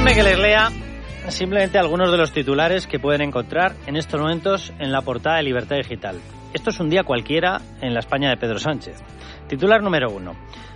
Déjenme que les lea simplemente algunos de los titulares que pueden encontrar en estos momentos en la portada de Libertad Digital. Esto es un día cualquiera en la España de Pedro Sánchez. Titular número 1.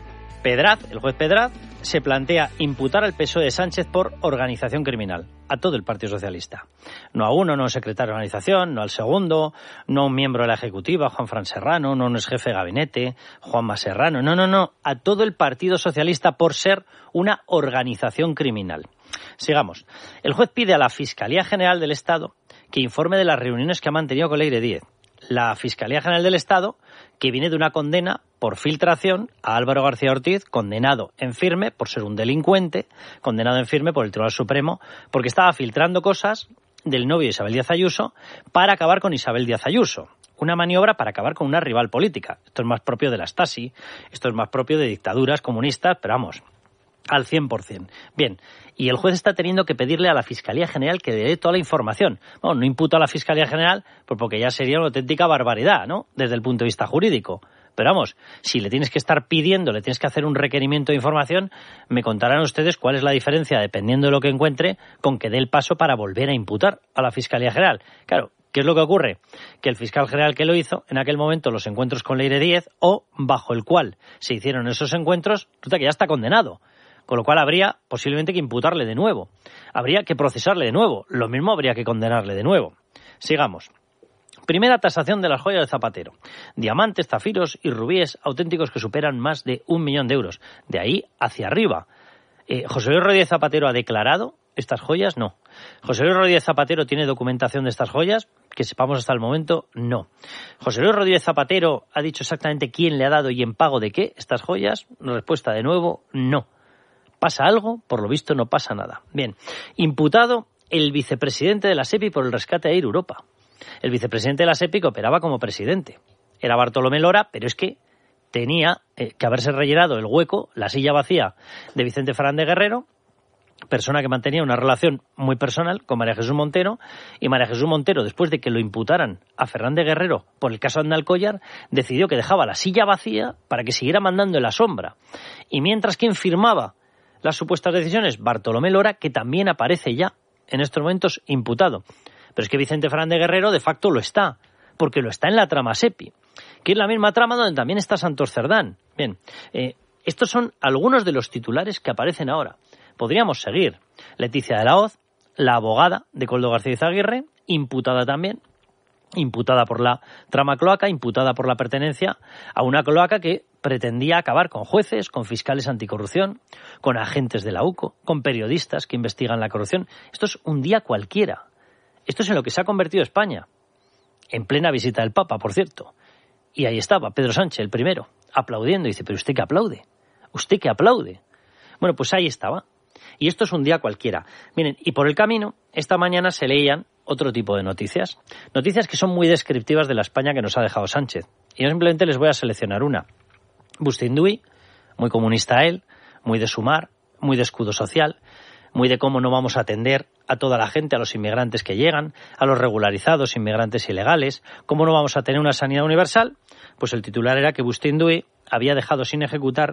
Pedraz, el juez Pedraz, se plantea imputar al PSOE de Sánchez por organización criminal, a todo el Partido Socialista. No a uno, no a un secretario de organización, no al segundo, no a un miembro de la Ejecutiva, Juanfran Serrano, no a un exjefe de gabinete, Juanma Serrano, no, a todo el Partido Socialista por ser una organización criminal. Sigamos. El juez pide a la Fiscalía General del Estado que informe de las reuniones que ha mantenido con Leire Díez. La Fiscalía General del Estado, que viene de una condena por filtración a Álvaro García Ortiz, condenado en firme por ser un delincuente, condenado en firme por el Tribunal Supremo, porque estaba filtrando cosas del novio de Isabel Díaz Ayuso para acabar con Isabel Díaz Ayuso. Una maniobra para acabar con una rival política. Esto es más propio de la Stasi, esto es más propio de dictaduras comunistas, pero vamos, al 100%. Bien, y el juez está teniendo que pedirle a la Fiscalía General que le dé toda la información. Bueno, no imputa a la Fiscalía General porque ya sería una auténtica barbaridad, ¿no?, desde el punto de vista jurídico. Pero vamos, si le tienes que estar pidiendo, le tienes que hacer un requerimiento de información, me contarán ustedes cuál es la diferencia, dependiendo de lo que encuentre, con que dé el paso para volver a imputar a la Fiscalía General. Claro, ¿qué es lo que ocurre? Que el fiscal general que lo hizo, en aquel momento los encuentros con Leire Díez, o bajo el cual se hicieron esos encuentros, resulta que ya está condenado. Con lo cual habría posiblemente que imputarle de nuevo. Habría que procesarle de nuevo. Lo mismo habría que condenarle de nuevo. Sigamos. Primera tasación de las joyas de Zapatero. Diamantes, zafiros y rubíes auténticos que superan más de 1 millón de euros. De ahí hacia arriba. ¿José Luis Rodríguez Zapatero ha declarado estas joyas? No. ¿José Luis Rodríguez Zapatero tiene documentación de estas joyas? Que sepamos hasta el momento, no. ¿José Luis Rodríguez Zapatero ha dicho exactamente quién le ha dado y en pago de qué estas joyas? Respuesta de nuevo, no. ¿Pasa algo? Por lo visto no pasa nada. Bien, imputado el vicepresidente de la SEPI por el rescate de Air Europa. El vicepresidente de la SEPI que operaba como presidente. Era Bartolomé Lora, pero es que tenía que haberse rellenado el hueco, la silla vacía de Vicente Fernández Guerrero, persona que mantenía una relación muy personal con María Jesús Montero, y María Jesús Montero, después de que lo imputaran a Fernández Guerrero por el caso Andalcollar, decidió que dejaba la silla vacía para que siguiera mandando en la sombra. Y mientras, ¿quién firmaba las supuestas decisiones? Bartolomé Lora, que también aparece ya en estos momentos imputado. Pero es que Vicente Fernández Guerrero de facto lo está, porque lo está en la trama SEPI, que es la misma trama donde también está Santos Cerdán. Bien, estos son algunos de los titulares que aparecen ahora. Podríamos seguir. Leticia de la Hoz, la abogada de Koldo García Izaguirre, imputada también, imputada por la trama cloaca, imputada por la pertenencia a una cloaca que pretendía acabar con jueces, con fiscales anticorrupción, con agentes de la UCO, con periodistas que investigan la corrupción. Esto es un día cualquiera. Esto es en lo que se ha convertido España. En plena visita del Papa, por cierto. Y ahí estaba Pedro Sánchez, el primero, aplaudiendo. Y dice, ¿pero usted qué aplaude? ¿Usted qué aplaude? Bueno, pues ahí estaba. Y esto es un día cualquiera. Miren, y por el camino, esta mañana se leían otro tipo de noticias. Noticias que son muy descriptivas de la España que nos ha dejado Sánchez. Y yo simplemente les voy a seleccionar una. Bustinduy, muy comunista él, muy de sumar, muy de escudo social, muy de cómo no vamos a atender a toda la gente, a los inmigrantes que llegan, a los regularizados, inmigrantes ilegales, cómo no vamos a tener una sanidad universal. Pues el titular era que Bustinduy había dejado sin ejecutar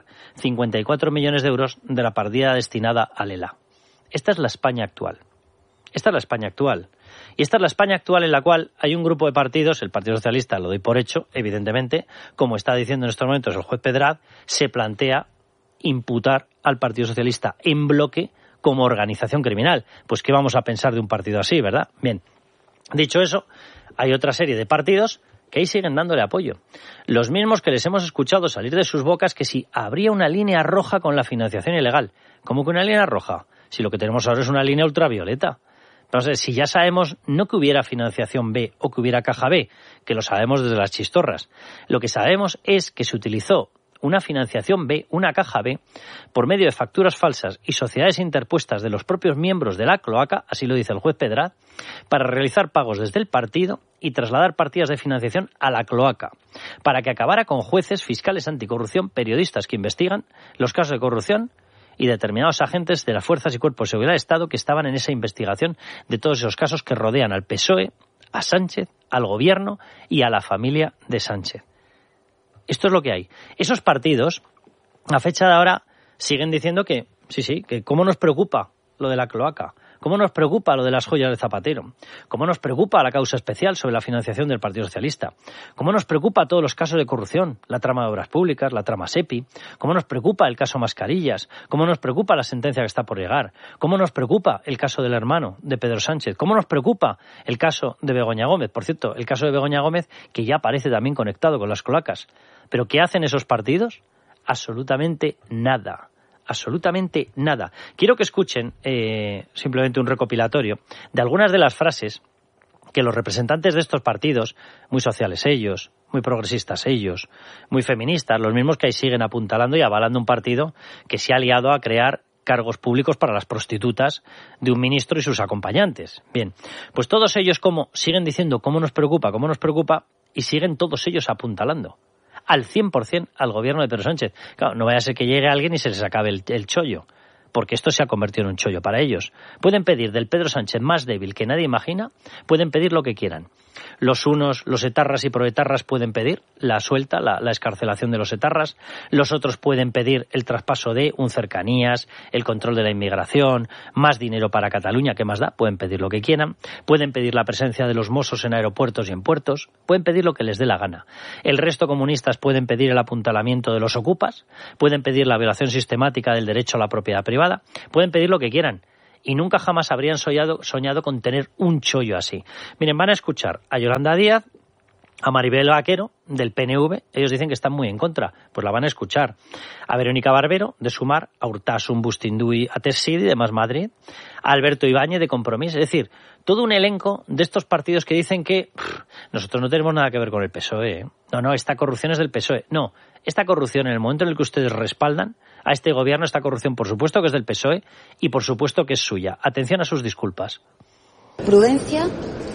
54 millones de euros de la partida destinada al ELA. Esta es la España actual. Esta es la España actual. Y esta es la España actual en la cual hay un grupo de partidos, el Partido Socialista, lo doy por hecho, evidentemente, como está diciendo en estos momentos el juez Pedraz, se plantea imputar al Partido Socialista en bloque como organización criminal. Pues ¿qué vamos a pensar de un partido así, verdad? Bien, dicho eso, hay otra serie de partidos que ahí siguen dándole apoyo. Los mismos que les hemos escuchado salir de sus bocas que si habría una línea roja con la financiación ilegal. ¿Cómo que una línea roja? Si lo que tenemos ahora es una línea ultravioleta. Entonces, si ya sabemos, no que hubiera financiación B o que hubiera caja B, que lo sabemos desde las chistorras. Lo que sabemos es que se utilizó una financiación B, una caja B, por medio de facturas falsas y sociedades interpuestas de los propios miembros de la cloaca, así lo dice el juez Pedraz, para realizar pagos desde el partido y trasladar partidas de financiación a la cloaca, para que acabara con jueces, fiscales anticorrupción, periodistas que investigan los casos de corrupción y determinados agentes de las fuerzas y cuerpos de seguridad del Estado que estaban en esa investigación de todos esos casos que rodean al PSOE, a Sánchez, al gobierno y a la familia de Sánchez. Esto es lo que hay. Esos partidos, a fecha de ahora, siguen diciendo que, sí, que cómo nos preocupa lo de la cloaca? ¿Cómo nos preocupa lo de las joyas de Zapatero? ¿Cómo nos preocupa la causa especial sobre la financiación del Partido Socialista? ¿Cómo nos preocupa todos los casos de corrupción? La trama de obras públicas, la trama SEPI. ¿Cómo nos preocupa el caso Mascarillas? ¿Cómo nos preocupa la sentencia que está por llegar? ¿Cómo nos preocupa el caso del hermano de Pedro Sánchez? ¿Cómo nos preocupa el caso de Begoña Gómez? Por cierto, el caso de Begoña Gómez, que ya parece también conectado con las cloacas. ¿Pero qué hacen esos partidos? Absolutamente nada. Absolutamente nada. Quiero que escuchen simplemente un recopilatorio de algunas de las frases que los representantes de estos partidos, muy sociales ellos, muy progresistas ellos, muy feministas, los mismos que ahí siguen apuntalando y avalando un partido que se ha liado a crear cargos públicos para las prostitutas de un ministro y sus acompañantes. Bien, pues todos ellos siguen diciendo cómo nos preocupa, y siguen todos ellos apuntalando al 100% al gobierno de Pedro Sánchez. Claro, no vaya a ser que llegue alguien y se les acabe el chollo, porque esto se ha convertido en un chollo para ellos. Pueden pedir del Pedro Sánchez más débil que nadie imagina, pueden pedir lo que quieran. Los unos, los etarras y proetarras, pueden pedir la suelta, la excarcelación de los etarras. Los otros pueden pedir el traspaso de un cercanías, el control de la inmigración, más dinero para Cataluña, ¿qué más da? Pueden pedir lo que quieran. Pueden pedir la presencia de los Mossos en aeropuertos y en puertos. Pueden pedir lo que les dé la gana. El resto comunistas pueden pedir el apuntalamiento de los ocupas. Pueden pedir la violación sistemática del derecho a la propiedad privada. Pueden pedir lo que quieran. Y nunca jamás habrían soñado con tener un chollo así. Miren, van a escuchar a Yolanda Díaz, a Maribel Vaquero, del PNV, ellos dicen que están muy en contra, pues la van a escuchar. A Verónica Barbero, de Sumar, a Urtasun Bustinduy, a Tessidi, de Más Madrid, a Alberto Ibáñez, de Compromís, es decir, todo un elenco de estos partidos que dicen que nosotros no tenemos nada que ver con el PSOE. No, esta corrupción es del PSOE. No, esta corrupción, en el momento en el que ustedes respaldan a este gobierno, esta corrupción, por supuesto que es del PSOE y por supuesto que es suya. Atención a sus disculpas. Prudencia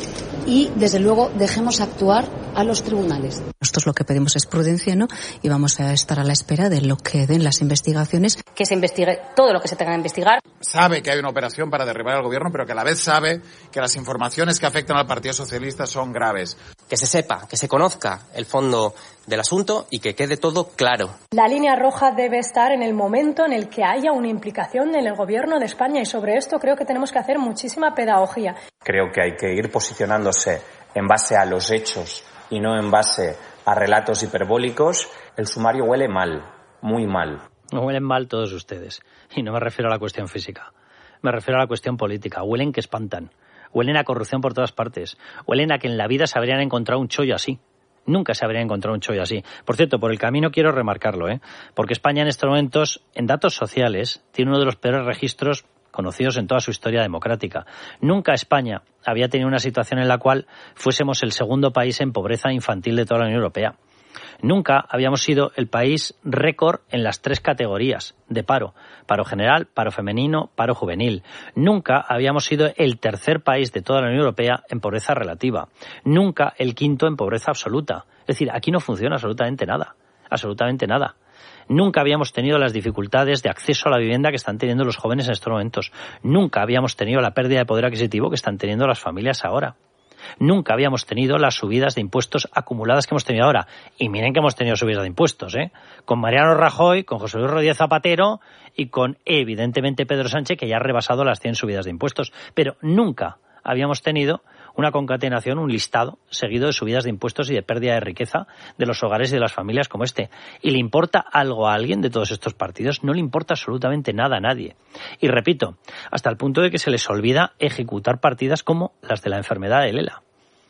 y, desde luego, dejemos actuar a los tribunales. Nosotros lo que pedimos es prudencia, ¿no? Y vamos a estar a la espera de lo que den las investigaciones. Que se investigue todo lo que se tenga que investigar. Sabe que hay una operación para derribar al gobierno, pero que a la vez sabe que las informaciones que afectan al Partido Socialista son graves. Que se sepa, que se conozca el fondo del asunto y que quede todo claro. La línea roja debe estar en el momento en el que haya una implicación en el gobierno de España, y sobre esto creo que tenemos que hacer muchísima pedagogía. Creo que hay que ir posicionándose en base a los hechos y no en base a relatos hiperbólicos. El sumario huele mal, muy mal. Huelen mal todos ustedes. Y no me refiero a la cuestión física. Me refiero a la cuestión política. Huelen que espantan. Huelen a corrupción por todas partes. Huelen a que en la vida se habrían encontrado un chollo así. Nunca se habría encontrado un chollo así. Por cierto, por el camino quiero remarcarlo, porque España en estos momentos, en datos sociales, tiene uno de los peores registros conocidos en toda su historia democrática. Nunca España había tenido una situación en la cual fuésemos el segundo país en pobreza infantil de toda la Unión Europea. Nunca habíamos sido el país récord en las 3 categorías de paro: paro general, paro femenino, paro juvenil. Nunca habíamos sido el tercer país de toda la Unión Europea en pobreza relativa. Nunca el quinto en pobreza absoluta. Es decir, aquí no funciona absolutamente nada. Absolutamente nada. Nunca habíamos tenido las dificultades de acceso a la vivienda que están teniendo los jóvenes en estos momentos. Nunca habíamos tenido la pérdida de poder adquisitivo que están teniendo las familias ahora. Nunca habíamos tenido las subidas de impuestos acumuladas que hemos tenido ahora. Y miren que hemos tenido subidas de impuestos, con Mariano Rajoy, con José Luis Rodríguez Zapatero y con, evidentemente, Pedro Sánchez, que ya ha rebasado las 100 subidas de impuestos. Pero nunca habíamos tenido una concatenación, un listado seguido de subidas de impuestos y de pérdida de riqueza de los hogares y de las familias como este. ¿Y le importa algo a alguien de todos estos partidos? No le importa absolutamente nada a nadie. Y repito, hasta el punto de que se les olvida ejecutar partidas como las de la enfermedad de Lela.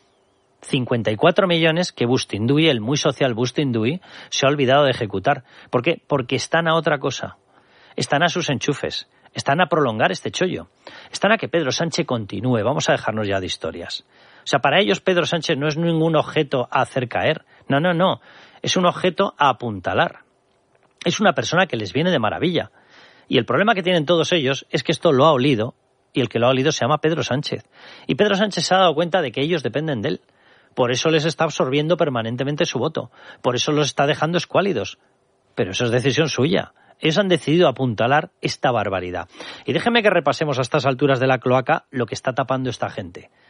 54 millones que Bustinduy, el muy social Bustinduy, se ha olvidado de ejecutar. ¿Por qué? Porque están a otra cosa. Están a sus enchufes. Están a prolongar este chollo. Están a que Pedro Sánchez continúe. Vamos a dejarnos ya de historias. O sea, para ellos Pedro Sánchez no es ningún objeto a hacer caer. No. Es un objeto a apuntalar. Es una persona que les viene de maravilla. Y el problema que tienen todos ellos es que esto lo ha olido, y el que lo ha olido se llama Pedro Sánchez. Y Pedro Sánchez se ha dado cuenta de que ellos dependen de él. Por eso les está absorbiendo permanentemente su voto. Por eso los está dejando escuálidos. Pero eso es decisión suya. Ellos han decidido apuntalar esta barbaridad. Y déjenme que repasemos a estas alturas de la cloaca lo que está tapando esta gente.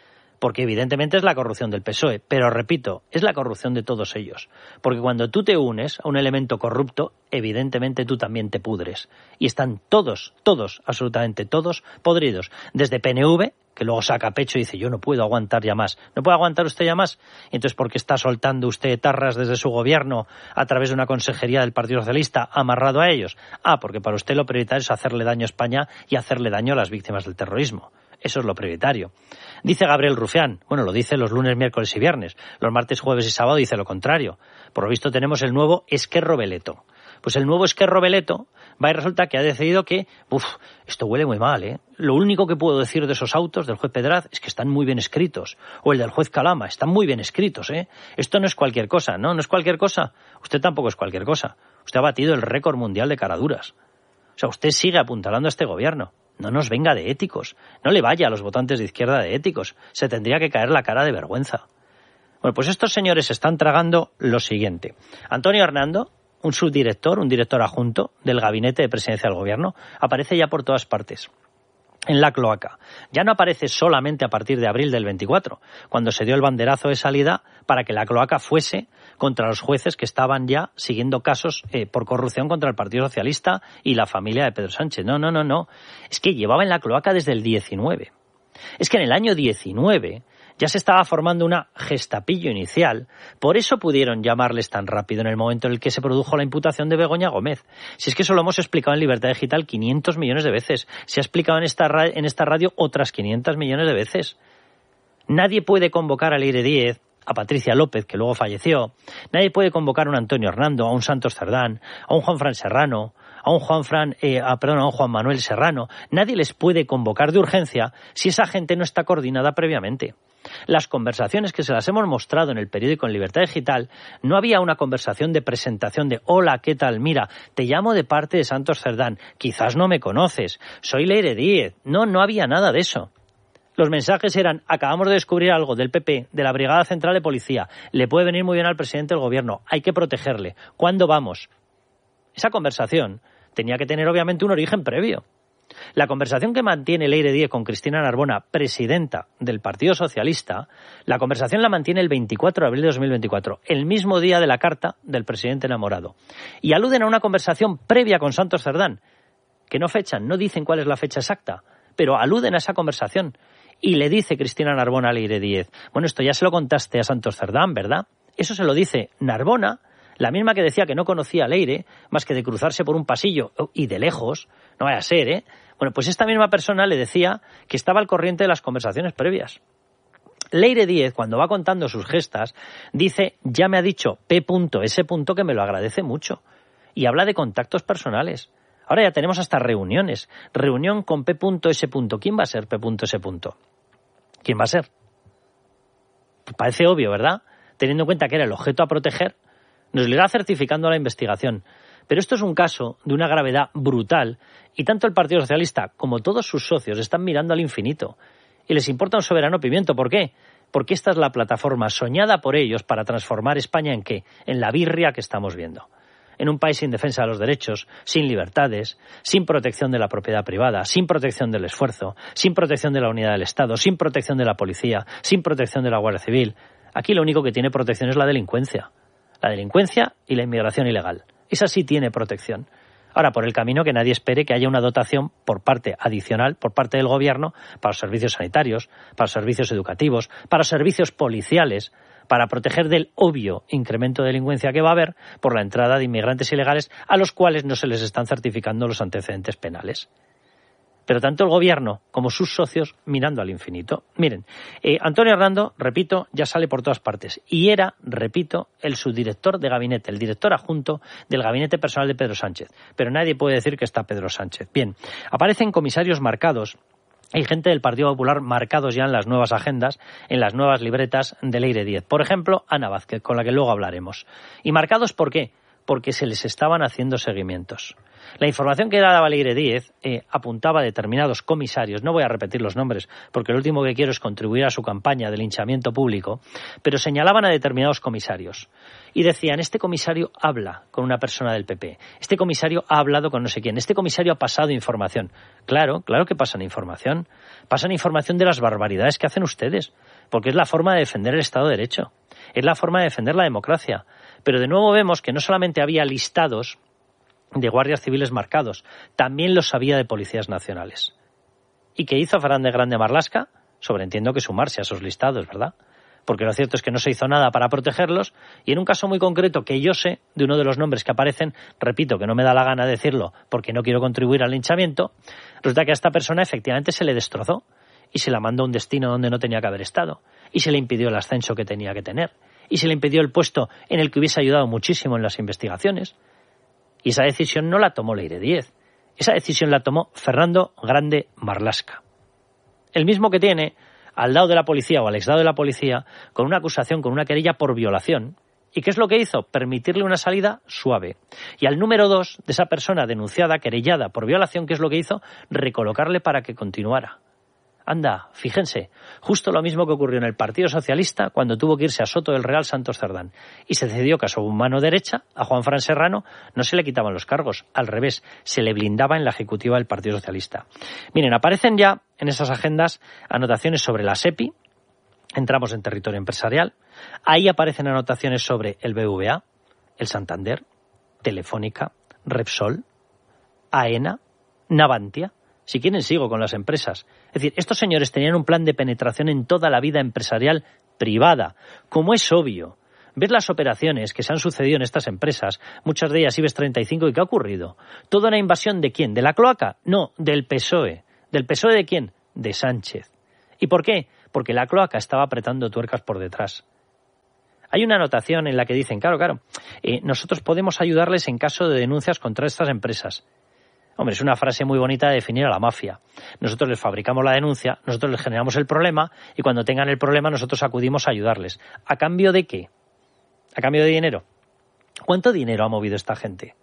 porque evidentemente es la corrupción del PSOE, pero repito, es la corrupción de todos ellos, porque cuando tú te unes a un elemento corrupto, evidentemente tú también te pudres, y están todos, absolutamente todos, podridos, desde PNV, que luego saca pecho y dice, yo no puedo aguantar ya más. ¿No puede aguantar usted ya más? Entonces, ¿por qué está soltando usted tarras desde su gobierno a través de una consejería del Partido Socialista amarrado a ellos? Porque para usted lo prioritario es hacerle daño a España y hacerle daño a las víctimas del terrorismo. Eso es lo prioritario. Dice Gabriel Rufián, bueno, lo dice los lunes, miércoles y viernes. Los martes, jueves y sábado dice lo contrario. Por lo visto tenemos el nuevo Esquerro Beleto. Pues el nuevo Esquerro Beleto va y resulta que ha decidido que, esto huele muy mal, ¿eh? Lo único que puedo decir de esos autos del juez Pedraz es que están muy bien escritos. O el del juez Calama, están muy bien escritos, ¿eh? Esto no es cualquier cosa, ¿no? No es cualquier cosa. Usted tampoco es cualquier cosa. Usted ha batido el récord mundial de caraduras. O sea, usted sigue apuntalando a este gobierno. No nos venga de éticos. No le vaya a los votantes de izquierda de éticos. Se tendría que caer la cara de vergüenza. Bueno, pues estos señores están tragando lo siguiente. Antonio Hernando, un subdirector, un director adjunto del gabinete de presidencia del gobierno, aparece ya por todas partes. En la cloaca. Ya no aparece solamente a partir de abril del 24, cuando se dio el banderazo de salida para que la cloaca fuese contra los jueces que estaban ya siguiendo casos por corrupción contra el Partido Socialista y la familia de Pedro Sánchez. No. Es que llevaba en la cloaca desde el 19. Es que en el año 19 ya se estaba formando una gestapillo inicial, por eso pudieron llamarles tan rápido en el momento en el que se produjo la imputación de Begoña Gómez. Si es que eso lo hemos explicado en Libertad Digital 500 millones de veces, se ha explicado en esta radio otras 500 millones de veces. Nadie puede convocar a Leire Díez, a Patricia López, que luego falleció, nadie puede convocar a un Antonio Hernando, a un Santos Cerdán, a un Juanfran Serrano, a un Juan Manuel Serrano. Nadie les puede convocar de urgencia si esa gente no está coordinada previamente. Las conversaciones que se las hemos mostrado en el periódico en Libertad Digital, no había una conversación de presentación de hola, ¿qué tal? Mira, te llamo de parte de Santos Cerdán, quizás no me conoces, soy Leire Díez. No había nada de eso. Los mensajes eran, acabamos de descubrir algo del PP, de la Brigada Central de Policía, le puede venir muy bien al presidente del gobierno, hay que protegerle, ¿cuándo vamos? Esa conversación tenía que tener obviamente un origen previo. La conversación que mantiene Leire Díez con Cristina Narbona, presidenta del Partido Socialista, la conversación la mantiene el 24 de abril de 2024, el mismo día de la carta del presidente enamorado. Y aluden a una conversación previa con Santos Cerdán, que no fechan, no dicen cuál es la fecha exacta, pero aluden a esa conversación. Y le dice Cristina Narbona a Leire Díez, bueno, esto ya se lo contaste a Santos Cerdán, ¿verdad? Eso se lo dice Narbona, la misma que decía que no conocía a Leire, más que de cruzarse por un pasillo y de lejos, no vaya a ser, ¿eh? Bueno, pues esta misma persona le decía que estaba al corriente de las conversaciones previas. Leire Díez, cuando va contando sus gestas, dice, ya me ha dicho P.S. que me lo agradece mucho. Y habla de contactos personales. Ahora ya tenemos hasta reuniones. Reunión con P.S. ¿Quién va a ser P.S.? ¿Quién va a ser? Pues parece obvio, ¿verdad? Teniendo en cuenta que era el objeto a proteger, nos lo irá certificando la investigación. Pero esto es un caso de una gravedad brutal y tanto el Partido Socialista como todos sus socios están mirando al infinito y les importa un soberano pimiento. ¿Por qué? Porque esta es la plataforma soñada por ellos para transformar España ¿en qué? En la birria que estamos viendo. En un país sin defensa de los derechos, sin libertades, sin protección de la propiedad privada, sin protección del esfuerzo, sin protección de la unidad del Estado, sin protección de la policía, sin protección de la Guardia Civil. Aquí lo único que tiene protección es la delincuencia. La delincuencia y la inmigración ilegal. Esa sí tiene protección. Ahora, por el camino que nadie espere que haya una dotación por parte adicional, por parte del gobierno, para los servicios sanitarios, para los servicios educativos, para los servicios policiales, para proteger del obvio incremento de delincuencia que va a haber por la entrada de inmigrantes ilegales a los cuales no se les están certificando los antecedentes penales. Pero tanto el gobierno como sus socios mirando al infinito. Miren, Antonio Hernando, repito, ya sale por todas partes. Y era, repito, el subdirector de gabinete, el director adjunto del gabinete personal de Pedro Sánchez. Pero nadie puede decir que está Pedro Sánchez. Bien, aparecen comisarios marcados. Hay gente del Partido Popular marcados ya en las nuevas agendas, en las nuevas libretas de Leire Díez. Por ejemplo, Ana Vázquez, con la que luego hablaremos. ¿Y marcados por qué? Porque se les estaban haciendo seguimientos. La información que daba Leire Díez apuntaba a determinados comisarios, no voy a repetir los nombres porque lo último que quiero es contribuir a su campaña de linchamiento público, pero señalaban a determinados comisarios y decían, este comisario habla con una persona del PP, este comisario ha hablado con no sé quién, este comisario ha pasado información. Claro que pasan información. Pasan información de las barbaridades que hacen ustedes, porque es la forma de defender el Estado de Derecho, es la forma de defender la democracia. Pero de nuevo vemos que no solamente había listados de guardias civiles marcados, también los había de policías nacionales. ¿Y qué hizo Fernández Grande Marlaska? Sobreentiendo que sumarse a esos listados, ¿verdad? Porque lo cierto es que no se hizo nada para protegerlos, y en un caso muy concreto que yo sé, de uno de los nombres que aparecen, repito que no me da la gana decirlo porque no quiero contribuir al linchamiento, resulta que a esta persona efectivamente se le destrozó y se la mandó a un destino donde no tenía que haber estado, y se le impidió el ascenso que tenía que tener, y se le impidió el puesto en el que hubiese ayudado muchísimo en las investigaciones. Y esa decisión no la tomó Leire Díez, esa decisión la tomó Fernando Grande Marlaska, el mismo que tiene al lado de la policía o al exdado de la policía con una acusación, con una querella por violación. ¿Y qué es lo que hizo? Permitirle una salida suave. Y al número 2 de esa persona denunciada, querellada por violación, ¿qué es lo que hizo? Recolocarle para que continuara. Anda, fíjense, justo lo mismo que ocurrió en el Partido Socialista cuando tuvo que irse a Soto del Real Santos Cerdán y se cedió que a su mano derecha, a Juan Fran Serrano, no se le quitaban los cargos, al revés, se le blindaba en la ejecutiva del Partido Socialista. Miren, aparecen ya en esas agendas anotaciones sobre la SEPI, entramos en territorio empresarial, ahí aparecen anotaciones sobre el BVA, el Santander, Telefónica, Repsol, AENA, Navantia. Si quieren sigo con las empresas. Es decir, estos señores tenían un plan de penetración en toda la vida empresarial privada. Como es obvio, ves las operaciones que se han sucedido en estas empresas, muchas de ellas IBEX 35, ¿y qué ha ocurrido? ¿Toda una invasión de quién? ¿De la cloaca? No, del PSOE. ¿Del PSOE de quién? De Sánchez. ¿Y por qué? Porque la cloaca estaba apretando tuercas por detrás. Hay una anotación en la que dicen, claro, nosotros podemos ayudarles en caso de denuncias contra estas empresas. Hombre, es una frase muy bonita de definir a la mafia. Nosotros les fabricamos la denuncia, nosotros les generamos el problema y cuando tengan el problema nosotros acudimos a ayudarles. ¿A cambio de qué? ¿A cambio de dinero? ¿Cuánto dinero ha movido esta gente?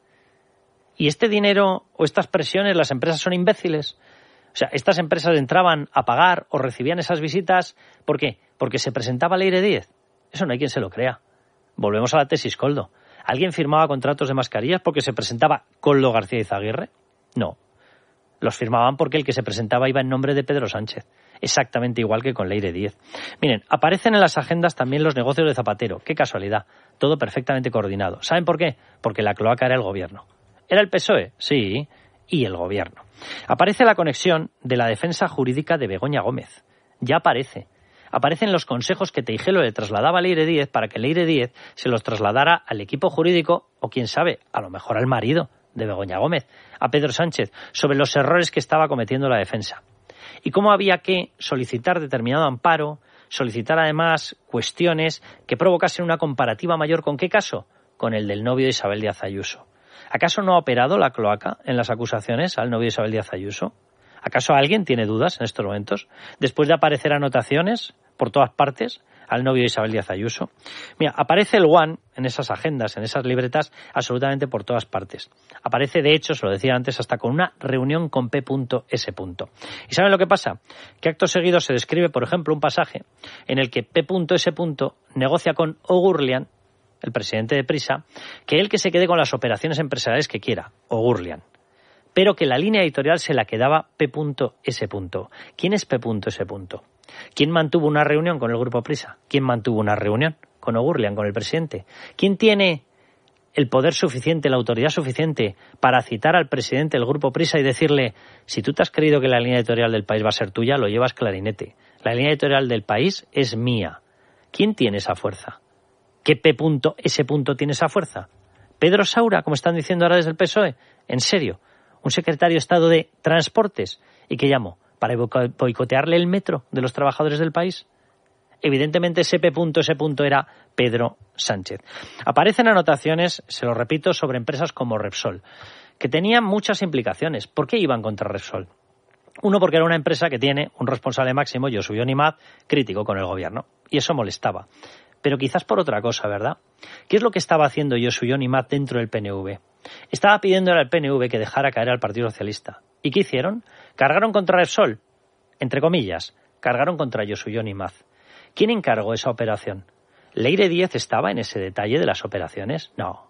¿Y este dinero o estas presiones, las empresas son imbéciles? O sea, estas empresas entraban a pagar o recibían esas visitas, ¿por qué? Porque se presentaba Leire Díez. Eso no hay quien se lo crea. Volvemos a la tesis Koldo. ¿Alguien firmaba contratos de mascarillas porque se presentaba Koldo García Izaguirre? No. Los firmaban porque el que se presentaba iba en nombre de Pedro Sánchez. Exactamente igual que con Leire Díez. Miren, aparecen en las agendas también los negocios de Zapatero. Qué casualidad. Todo perfectamente coordinado. ¿Saben por qué? Porque la cloaca era el gobierno. ¿Era el PSOE? Sí. Y el gobierno. Aparece la conexión de la defensa jurídica de Begoña Gómez. Ya aparece. Aparecen los consejos que Teijeiro le trasladaba a Leire Díez para que Leire Díez se los trasladara al equipo jurídico o, quién sabe, a lo mejor al marido de Begoña Gómez, a Pedro Sánchez, sobre los errores que estaba cometiendo la defensa. Y cómo había que solicitar determinado amparo, solicitar además cuestiones que provocasen una comparativa mayor. ¿Con qué caso? Con el del novio de Isabel Díaz Ayuso. ¿Acaso no ha operado la cloaca en las acusaciones al novio de Isabel Díaz Ayuso? ¿Acaso alguien tiene dudas en estos momentos? Después de aparecer anotaciones por todas partes al novio de Isabel Díaz Ayuso. Mira, aparece el One en esas agendas, en esas libretas, absolutamente por todas partes. Aparece, de hecho, se lo decía antes, hasta con una reunión con P.S. ¿Y saben lo que pasa? Que acto seguido se describe, por ejemplo, un pasaje en el que P.S. negocia con O'Gurlian, el presidente de Prisa, que él que se quede con las operaciones empresariales que quiera, O'Gurlian, pero que la línea editorial se la quedaba P.S. ¿Quién es P.S.? ¿Quién mantuvo una reunión con el Grupo Prisa? ¿Quién mantuvo una reunión con O'Gurlian, con el presidente? ¿Quién tiene el poder suficiente, la autoridad suficiente para citar al presidente del Grupo Prisa y decirle, si tú te has creído que la línea editorial del País va a ser tuya, lo llevas clarinete. La línea editorial del País es mía. ¿Quién tiene esa fuerza? ¿Qué P.S. tiene esa fuerza? ¿Pedro Saura, como están diciendo ahora desde el PSOE? ¿En serio? ¿Un secretario de Estado de Transportes? ¿Y qué llamo? ¿Para boicotearle el metro de los trabajadores del país? Evidentemente ese P.S. era Pedro Sánchez. Aparecen anotaciones, se lo repito, sobre empresas como Repsol, que tenían muchas implicaciones. ¿Por qué iban contra Repsol? Uno, porque era una empresa que tiene un responsable máximo, Josu Jon Imaz, crítico con el gobierno. Y eso molestaba. Pero quizás por otra cosa, ¿verdad? ¿Qué es lo que estaba haciendo Josu Jon Imaz dentro del PNV? Estaba pidiéndole al PNV que dejara caer al Partido Socialista. ¿Y qué hicieron? Cargaron contra Repsol, entre comillas, cargaron contra Josu Jon Imaz. ¿Quién encargó esa operación? ¿Leire Díez estaba en ese detalle de las operaciones? No.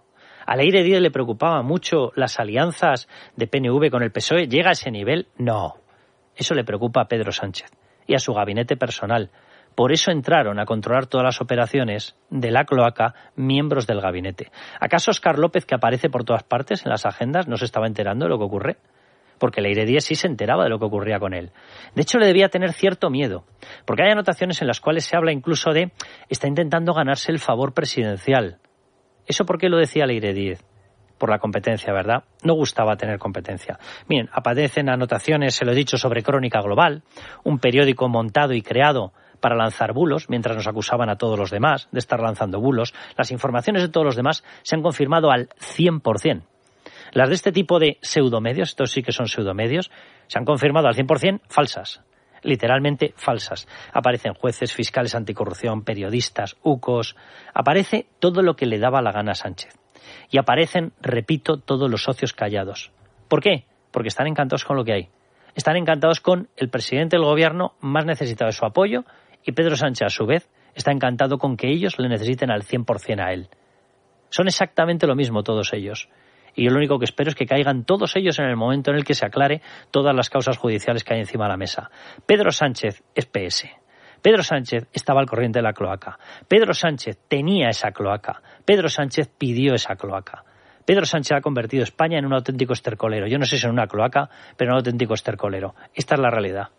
¿A Leire Díez le preocupaba mucho las alianzas de PNV con el PSOE? ¿Llega a ese nivel? No. Eso le preocupa a Pedro Sánchez y a su gabinete personal. Por eso entraron a controlar todas las operaciones de la cloaca miembros del gabinete. ¿Acaso Óscar López, que aparece por todas partes en las agendas, no se estaba enterando de lo que ocurre? Porque Leire Díez sí se enteraba de lo que ocurría con él. De hecho, le debía tener cierto miedo, porque hay anotaciones en las cuales se habla incluso de está intentando ganarse el favor presidencial. ¿Eso por qué lo decía Leire Díez? Por la competencia, ¿verdad? No gustaba tener competencia. Miren, aparecen anotaciones, se lo he dicho, sobre Crónica Global, un periódico montado y creado para lanzar bulos, mientras nos acusaban a todos los demás de estar lanzando bulos. Las informaciones de todos los demás se han confirmado al 100%. Las de este tipo de pseudomedios, estos sí que son pseudomedios, se han confirmado al 100% falsas. Literalmente falsas. Aparecen jueces, fiscales anticorrupción, periodistas, UCOs. Aparece todo lo que le daba la gana a Sánchez. Y aparecen, repito, todos los socios callados. ¿Por qué? Porque están encantados con lo que hay. Están encantados con el presidente del gobierno más necesitado de su apoyo y Pedro Sánchez, a su vez, está encantado con que ellos le necesiten al 100% a él. Son exactamente lo mismo todos ellos. Y yo lo único que espero es que caigan todos ellos en el momento en el que se aclare todas las causas judiciales que hay encima de la mesa. Pedro Sánchez es PS. Pedro Sánchez estaba al corriente de la cloaca. Pedro Sánchez tenía esa cloaca. Pedro Sánchez pidió esa cloaca. Pedro Sánchez ha convertido España en un auténtico estercolero. Yo no sé si en una cloaca, pero en un auténtico estercolero. Esta es la realidad.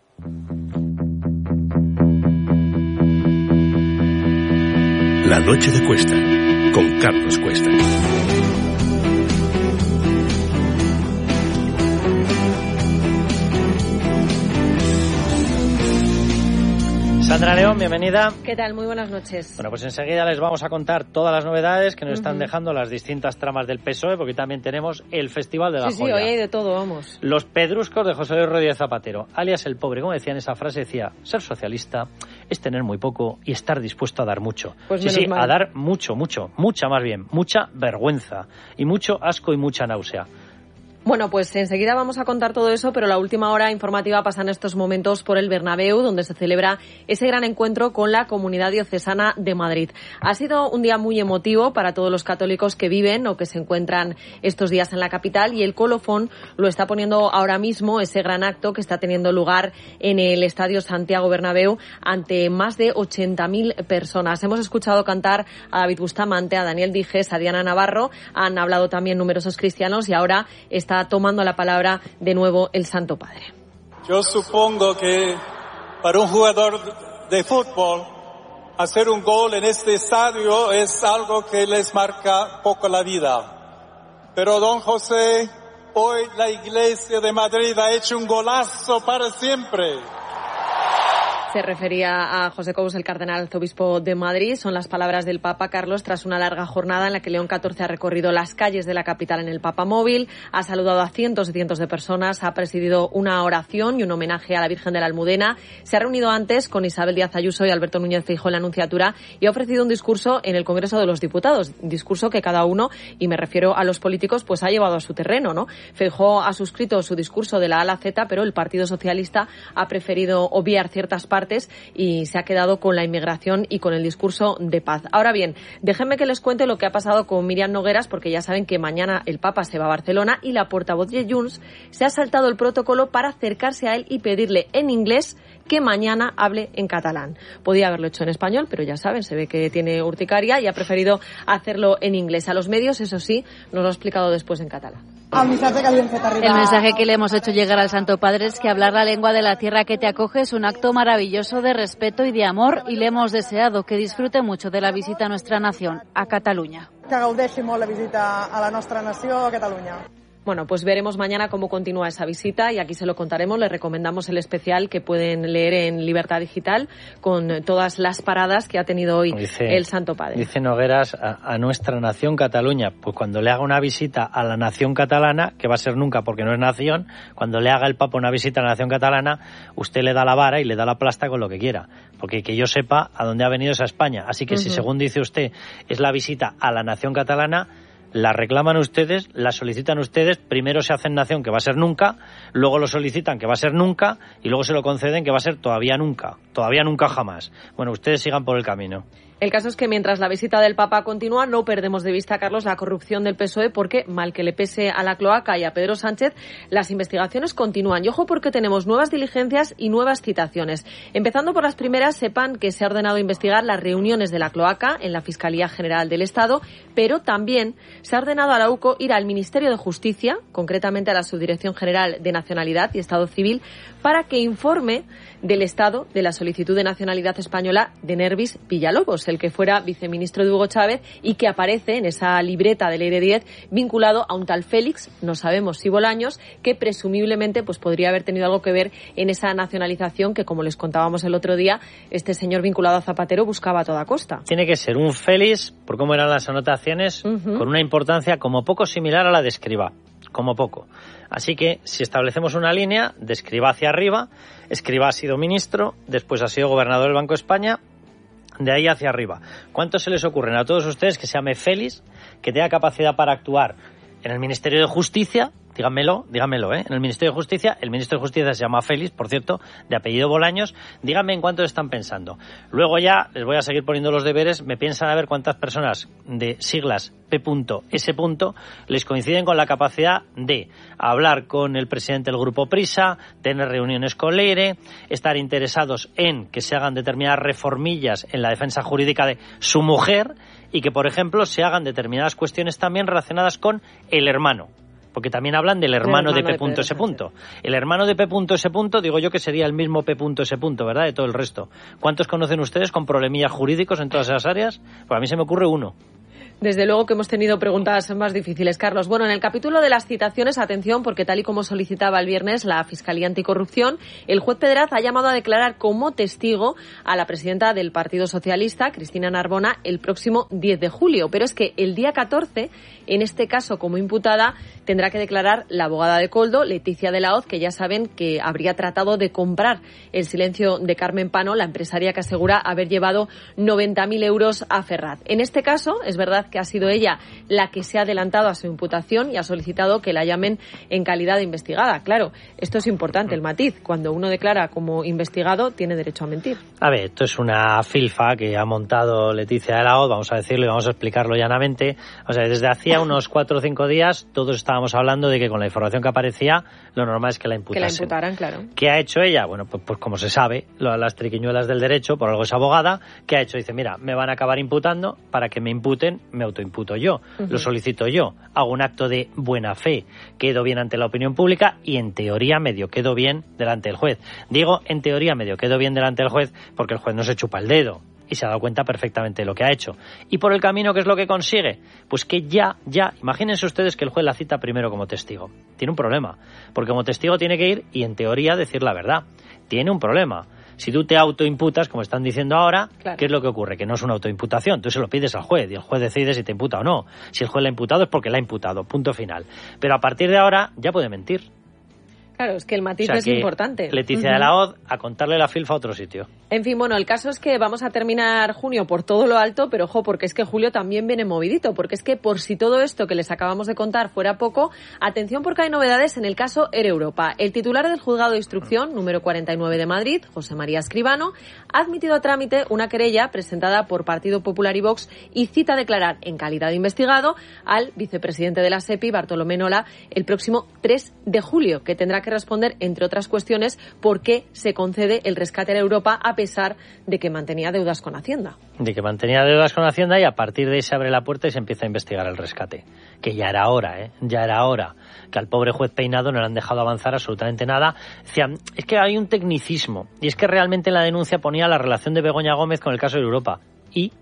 La noche de Cuesta, con Carlos Cuesta. Sandra León, bienvenida. ¿Qué tal? Muy buenas noches. Bueno, pues enseguida les vamos a contar todas las novedades que nos están dejando las distintas tramas del PSOE, porque también tenemos el Festival de la Joya. Sí, hoy hay de todo, vamos. Los pedruscos de José Luis Rodríguez Zapatero, alias el pobre. Como decía en esa frase, decía, ser socialista es tener muy poco y estar dispuesto a dar mucho. Pues sí, mal. A dar mucho, mucha más bien, mucha vergüenza y mucho asco y mucha náusea. Bueno, pues enseguida vamos a contar todo eso, pero la última hora informativa pasa en estos momentos por el Bernabéu, donde se celebra ese gran encuentro con la Comunidad Diocesana de Madrid. Ha sido un día muy emotivo para todos los católicos que viven o que se encuentran estos días en la capital, y el colofón lo está poniendo ahora mismo ese gran acto que está teniendo lugar en el Estadio Santiago Bernabéu ante más de 80.000 personas. Hemos escuchado cantar a David Bustamante, a Daniel Dijes, a Diana Navarro, han hablado también numerosos cristianos y ahora está tomando la palabra de nuevo el Santo Padre. Yo supongo que para un jugador de fútbol hacer un gol en este estadio es algo que les marca poco la vida. Pero don José, hoy la Iglesia de Madrid ha hecho un golazo para siempre. Se refería a José Cous, el cardenal arzobispo de Madrid. Son las palabras del Papa Carlos tras una larga jornada en la que León XIV ha recorrido las calles de la capital en el Papamóvil, ha saludado a cientos y cientos de personas, ha presidido una oración y un homenaje a la Virgen de la Almudena, se ha reunido antes con Isabel Díaz Ayuso y Alberto Núñez Feijóo en la Anunciatura y ha ofrecido un discurso en el Congreso de los Diputados, discurso que cada uno, y me refiero a los políticos, pues ha llevado a su terreno, ¿no? Feijóo ha suscrito su discurso de la A a la Z, pero el Partido Socialista ha preferido obviar ciertas partes y se ha quedado con la inmigración y con el discurso de paz. Ahora bien, déjenme que les cuente lo que ha pasado con Míriam Nogueras, porque ya saben que mañana el Papa se va a Barcelona y la portavoz de Junts se ha saltado el protocolo para acercarse a él y pedirle en inglés que mañana hable en catalán. Podía haberlo hecho en español, pero ya saben, se ve que tiene urticaria y ha preferido hacerlo en inglés. A los medios, eso sí, nos lo ha explicado después en catalán. El mensaje que le hemos hecho llegar al Santo Padre es que hablar la lengua de la tierra que te acoge es un acto maravilloso de respeto y de amor, y le hemos deseado que disfrute mucho de la visita a nuestra nación, a Cataluña. Que gaudeixi molt la visita a la nostra nació, a Catalunya. Bueno, pues veremos mañana cómo continúa esa visita y aquí se lo contaremos. Les recomendamos el especial que pueden leer en Libertad Digital con todas las paradas que ha tenido hoy el Santo Padre. Dice Nogueras a nuestra nación Cataluña. Pues cuando le haga una visita a la nación catalana, que va a ser nunca porque no es nación, cuando le haga el Papa una visita a la nación catalana, usted le da la vara y le da la plasta con lo que quiera. Porque que yo sepa a dónde ha venido esa España. Así que si según dice usted es la visita a la nación catalana, la reclaman ustedes, la solicitan ustedes, primero se hacen nación que va a ser nunca, luego lo solicitan que va a ser nunca y luego se lo conceden que va a ser todavía nunca jamás. Bueno, ustedes sigan por el camino. El caso es que mientras la visita del Papa continúa, no perdemos de vista, Carlos, la corrupción del PSOE, porque, mal que le pese a la cloaca y a Pedro Sánchez, las investigaciones continúan. Y ojo, porque tenemos nuevas diligencias y nuevas citaciones. Empezando por las primeras, sepan que se ha ordenado investigar las reuniones de la cloaca en la Fiscalía General del Estado, pero también se ha ordenado a la UCO ir al Ministerio de Justicia, concretamente a la Subdirección General de Nacionalidad y Estado Civil, para que informe del estado de la solicitud de nacionalidad española de Nervis Villalobos, el que fuera viceministro de Hugo Chávez y que aparece en esa libreta del Leire 10 vinculado a un tal Félix, no sabemos si Bolaños, que presumiblemente pues podría haber tenido algo que ver en esa nacionalización que, como les contábamos el otro día, este señor vinculado a Zapatero buscaba a toda costa. Tiene que ser un Félix, por cómo eran las anotaciones, con una importancia como poco similar a la de Escrivá, como poco. Así que, si establecemos una línea de Escrivá hacia arriba, Escrivá ha sido ministro, después ha sido gobernador del Banco de España, de ahí hacia arriba. ¿Cuántos se les ocurren a todos ustedes que se llame Félix, que tenga capacidad para actuar en el Ministerio de Justicia? Díganmelo, en el Ministerio de Justicia, el Ministro de Justicia se llama Félix, por cierto, de apellido Bolaños. Díganme en cuántos están pensando. Luego ya les voy a seguir poniendo los deberes. Me piensan a ver cuántas personas de siglas P.S. les coinciden con la capacidad de hablar con el presidente del Grupo Prisa, tener reuniones con Leire, estar interesados en que se hagan determinadas reformillas en la defensa jurídica de su mujer y que, por ejemplo, se hagan determinadas cuestiones también relacionadas con el hermano. Porque también hablan del hermano de P.S. El hermano de P.S. digo yo que sería el mismo P.S., ¿verdad? De todo el resto. ¿Cuántos conocen ustedes con problemillas jurídicos en todas esas áreas? Pues a mí se me ocurre uno. Desde luego que hemos tenido preguntas más difíciles, Carlos. Bueno, en el capítulo de las citaciones, atención, porque tal y como solicitaba el viernes la Fiscalía Anticorrupción, el juez Pedraz ha llamado a declarar como testigo a la presidenta del Partido Socialista, Cristina Narbona, el próximo 10 de julio. Pero es que el día 14, en este caso como imputada, tendrá que declarar la abogada de Koldo, Leticia de la Hoz, que ya saben que habría tratado de comprar el silencio de Carmen Pano, la empresaria que asegura haber llevado 90.000 euros a Ferraz. En este caso, es verdad que ha sido ella la que se ha adelantado a su imputación y ha solicitado que la llamen en calidad de investigada. Claro, esto es importante, el matiz. Cuando uno declara como investigado, tiene derecho a mentir. A ver, esto es una filfa que ha montado Leticia de la Hoz, vamos a decirlo y vamos a explicarlo llanamente. O sea, desde hacía unos 4 o 5 días todos estábamos hablando de que con la información que aparecía, lo normal es que la imputasen. Que la imputaran, claro. ¿Qué ha hecho ella? Bueno, pues como se sabe, las triquiñuelas del derecho, por algo es abogada. ¿Qué ha hecho? Dice, mira, me van a acabar imputando, para que me imputen, me autoimputo yo, lo solicito yo, hago un acto de buena fe, quedo bien ante la opinión pública y en teoría medio quedo bien delante del juez. Digo en teoría medio quedo bien delante del juez porque el juez no se chupa el dedo y se ha dado cuenta perfectamente de lo que ha hecho. Y por el camino, ¿qué es lo que consigue? Pues que ya, imagínense ustedes que el juez la cita primero como testigo. Tiene un problema, porque como testigo tiene que ir y en teoría decir la verdad. Tiene un problema. Si tú te autoimputas, como están diciendo ahora, claro. ¿Qué es lo que ocurre? Que no es una autoimputación. Tú se lo pides al juez y el juez decide si te imputa o no. Si el juez la ha imputado es porque la ha imputado. Punto final. Pero a partir de ahora ya puede mentir. Claro, es que el matiz es importante. Leticia de la Hoz a contarle la filfa a otro sitio. En fin, bueno, el caso es que vamos a terminar junio por todo lo alto, pero ojo, porque es que julio también viene movidito, porque es que por si todo esto que les acabamos de contar fuera poco, atención porque hay novedades en el caso Air Europa. El titular del Juzgado de Instrucción, número 49 de Madrid, José María Escribano, ha admitido a trámite una querella presentada por Partido Popular y Vox y cita a declarar en calidad de investigado al vicepresidente de la SEPI, Bartolomé Nola, el próximo 3 de julio, que tendrá que responder, entre otras cuestiones, por qué se concede el rescate a Europa a pesar de que mantenía deudas con Hacienda. De que mantenía deudas con Hacienda y a partir de ahí se abre la puerta y se empieza a investigar el rescate. Que ya era hora, ya era hora. Que al pobre juez Peinado no le han dejado avanzar absolutamente nada. Decían, es que hay un tecnicismo. Y es que realmente en la denuncia ponía la relación de Begoña Gómez con el caso de Europa. ¿Y?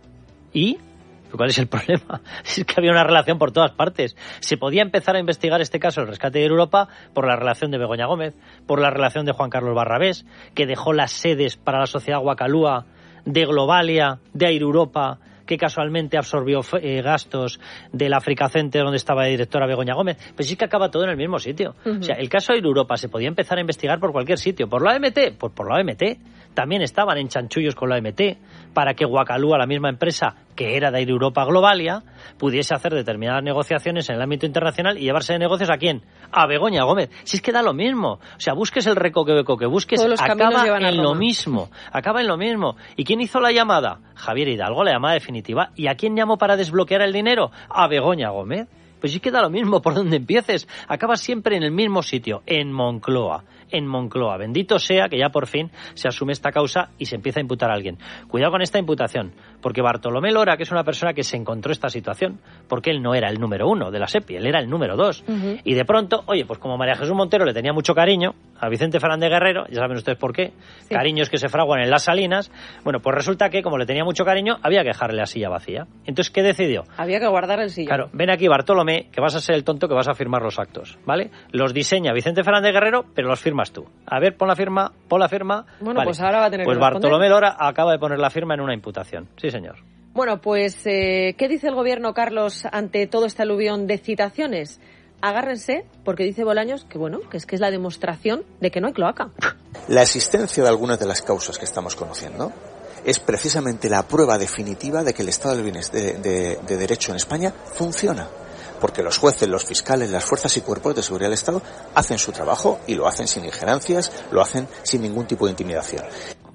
¿Cuál es el problema? Es que había una relación por todas partes. Se podía empezar a investigar este caso, el rescate de Europa, por la relación de Begoña Gómez, por la relación de Juan Carlos Barrabés, que dejó las sedes para la sociedad Guacalúa, de Globalia, de Air Europa, que casualmente absorbió gastos del Africa Center donde estaba la directora Begoña Gómez. Pues sí que acaba todo en el mismo sitio. O sea, el caso Air Europa se podía empezar a investigar por cualquier sitio. ¿Por la OMT? Pues por la OMT. También estaban en chanchullos con la OMT para que Guacalúa, la misma empresa, que era de Air Europa Globalia, pudiese hacer determinadas negociaciones en el ámbito internacional y llevarse de negocios ¿a quién? A Begoña Gómez. Si es que da lo mismo. O sea, busques el recoveco que busques, acaba en lo mismo. Acaba en lo mismo. ¿Y quién hizo la llamada? Javier Hidalgo, la llamada definitiva. ¿Y a quién llamó para desbloquear el dinero? A Begoña Gómez. Pues sí que da lo mismo por donde empieces. Acabas siempre en el mismo sitio, en Moncloa. En Moncloa. Bendito sea que ya por fin se asume esta causa y se empieza a imputar a alguien. Cuidado con esta imputación, porque Bartolomé Lora, que es una persona que se encontró esta situación, porque él no era el número 1 de la SEPI, él era el número 2. Y de pronto, oye, pues como María Jesús Montero le tenía mucho cariño a Vicente Fernández Guerrero, ya saben ustedes por qué, sí. Cariños que se fraguan en las salinas, bueno, pues resulta que como le tenía mucho cariño, había que dejarle la silla vacía. Entonces, ¿qué decidió? Había que guardar el sillón. Claro, ven aquí Bartolomé, que vas a ser el tonto que vas a firmar los actos, ¿vale? Los diseña Vicente Fernández Guerrero, pero los firmas tú. A ver, pon la firma. Bueno, vale. Pues ahora va a tener pues que Bartolomé Lora acaba de poner la firma en una imputación. Sí, señor. Bueno, pues, ¿qué dice el gobierno, Carlos, ante todo este aluvión de citaciones? Agárrense, porque dice Bolaños que, bueno, que es la demostración de que no hay cloaca. La existencia de algunas de las causas que estamos conociendo es precisamente la prueba definitiva de que el Estado de Derecho en España funciona. Porque los jueces, los fiscales, las fuerzas y cuerpos de seguridad del Estado hacen su trabajo y lo hacen sin injerencias, lo hacen sin ningún tipo de intimidación.